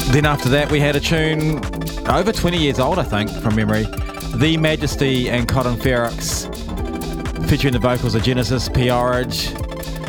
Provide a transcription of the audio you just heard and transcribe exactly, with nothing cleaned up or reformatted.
Then after that, we had a tune over twenty years old, I think, from memory. The Majesty and Cotton Ferox, featuring the vocals of Genesis, P. Orridge,